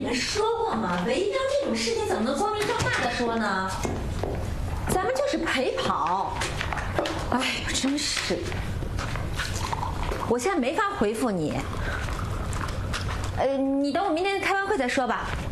你们说过吗？围标这种事情怎么能光明正大的说呢？咱们就是陪跑。哎呀，真是！我现在没法回复你。你等我明天开完会再说吧。